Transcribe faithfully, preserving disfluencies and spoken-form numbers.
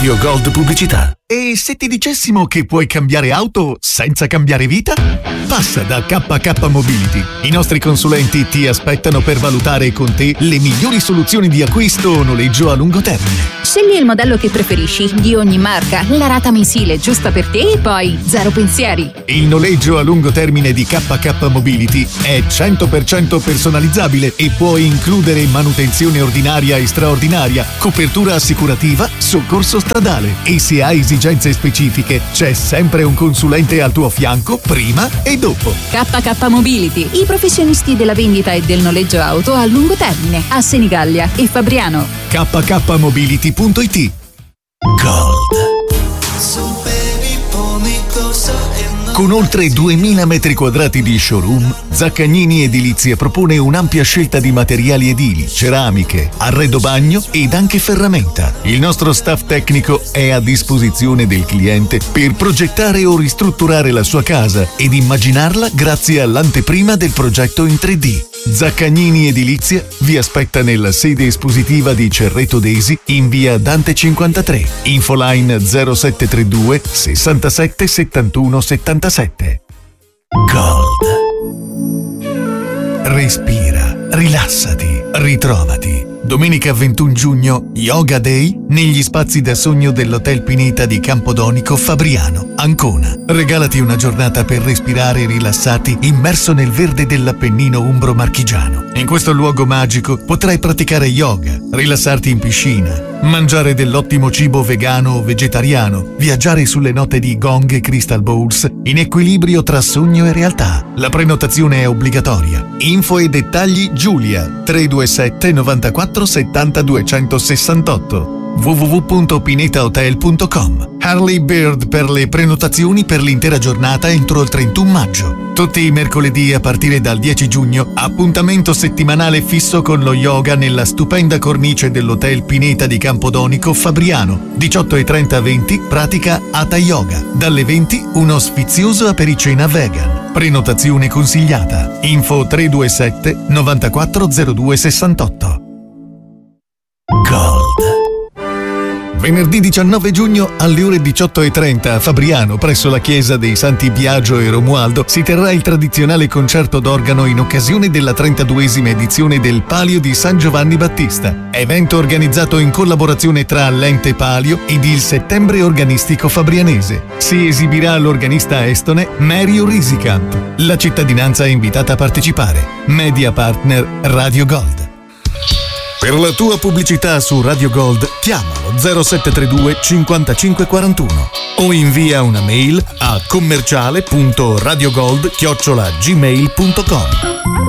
Radio Gold Pubblicità. E se ti dicessimo che puoi cambiare auto senza cambiare vita? Passa da K K Mobility. I nostri consulenti ti aspettano per valutare con te le migliori soluzioni di acquisto o noleggio a lungo termine. Scegli il modello che preferisci, di ogni marca, la rata mensile giusta per te e poi zero pensieri. Il noleggio a lungo termine di K K Mobility è cento per cento personalizzabile e puoi includere manutenzione ordinaria e straordinaria, copertura assicurativa, soccorso stradale. E se hai esigenze specifiche, c'è sempre un consulente al tuo fianco prima e dopo. K K Mobility, i professionisti della vendita e del noleggio auto a lungo termine, a Senigallia e Fabriano. K K Mobility punto it. Gold. Con oltre duemila metri quadrati di showroom, Zaccagnini Edilizia propone un'ampia scelta di materiali edili, ceramiche, arredo bagno ed anche ferramenta. Il nostro staff tecnico è a disposizione del cliente per progettare o ristrutturare la sua casa ed immaginarla grazie all'anteprima del progetto in tre D. Zaccagnini Edilizia vi aspetta nella sede espositiva di Cerreto Desi in via Dante cinquantatré. Infoline zero sette tre due sessantasette settantuno settantasette. Gold. Respira, rilassati, ritrovati. Domenica ventuno giugno, Yoga Day, negli spazi da sogno dell'Hotel Pineta di Campodonico Fabriano, Ancona. Regalati una giornata per respirare rilassati, immerso nel verde dell'Appennino umbro marchigiano. In questo luogo magico potrai praticare yoga, rilassarti in piscina, mangiare dell'ottimo cibo vegano o vegetariano, viaggiare sulle note di gong e crystal bowls, in equilibrio tra sogno e realtà. La prenotazione è obbligatoria. Info e dettagli Giulia tre due sette novantaquattro settanta duecentosessantotto w w w punto pineta hotel punto com. Harley Bird per le prenotazioni per l'intera giornata entro il trentuno maggio. Tutti i mercoledì a partire dal dieci giugno, appuntamento settimanale fisso con lo yoga nella stupenda cornice dell'Hotel Pineta di Campodonico Fabriano. diciotto e trenta venti, pratica Hatha Yoga. Dalle venti, uno sfizioso apericena vegan. Prenotazione consigliata. Info tre due sette novantaquattro zero due sessantotto. Gold. Venerdì diciannove giugno alle ore diciotto e trenta a Fabriano, presso la chiesa dei Santi Biagio e Romualdo, si terrà il tradizionale concerto d'organo in occasione della trentaduesima edizione del Palio di San Giovanni Battista. Evento organizzato in collaborazione tra l'Ente Palio ed il Settembre Organistico Fabrianese. Si esibirà l'organista estone Mario Risikamp. La cittadinanza è invitata a partecipare. Media partner Radio Gold. Per la tua pubblicità su Radio Gold chiamalo zero sette tre due cinquantacinque quarantuno o invia una mail a commerciale punto radiogold chiocciola gmail punto com.